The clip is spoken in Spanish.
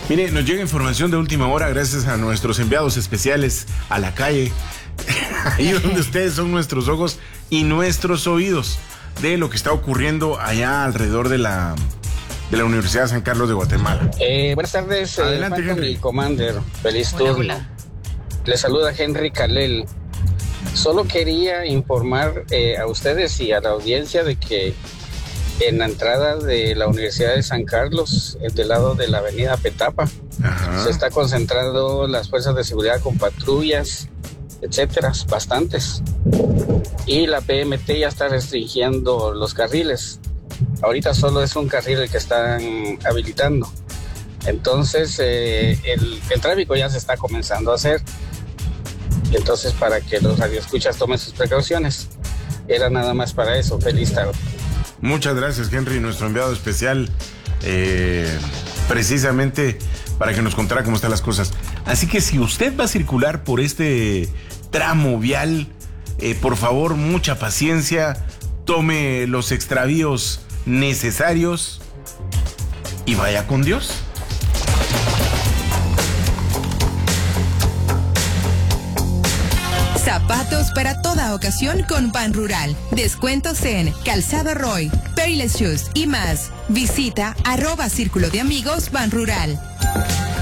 Mire, nos llega información de última hora gracias a nuestros enviados especiales a la calle, ahí donde ustedes son nuestros ojos y nuestros oídos, de lo que está ocurriendo allá alrededor de la Universidad de San Carlos de Guatemala. Buenas tardes, adelante, Henry. Commander, feliz turno. Hola. Le saluda Henry Calel. Solo quería informar a ustedes y a la audiencia de que en la entrada de la Universidad de San Carlos, del lado de la avenida Petapa, Ajá. se está concentrando las fuerzas de seguridad con patrullas, etcétera, bastantes. Y la PMT ya está restringiendo los carriles. Ahorita solo es un carril el que están habilitando. Entonces, el tráfico ya se está comenzando a hacer. Entonces, para que los radioescuchas tomen sus precauciones. Era nada más para eso. Feliz tarde. Muchas gracias, Henry, nuestro enviado especial, precisamente para que nos contara cómo están las cosas. Así que si usted va a circular por este tramo vial, por favor, mucha paciencia, tome los extravíos necesarios y vaya con Dios. Zapatos para toda ocasión con Ban Rural. Descuentos en Calzado Roy, Peerless Shoes y más. Visita @Círculo de Amigos Ban Rural.